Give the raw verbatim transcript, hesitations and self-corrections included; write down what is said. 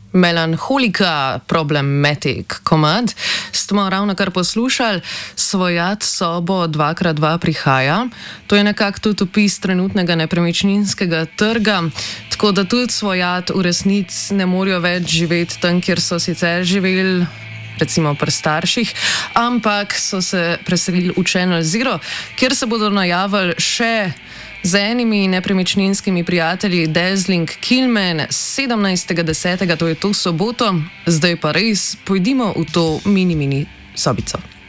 Melanholika, problematic komad, smo ravno kar poslušali, Svojat sobo dva krat dva prihaja. To je nekako tudi opis trenutnega nepremičninskega trga, tako da tudi svojat v resnici ne morejo več živeti tam, kjer so sicer živeli, recimo pri starših, ampak so se preselili v Channel Zero, kjer se bodo najavili še z enimi nepremičninskimi prijatelji Dazzling Killman sedemnajstega desetega, to je to soboto. Zdaj pa res, pojdimo v to mini-mini sobico.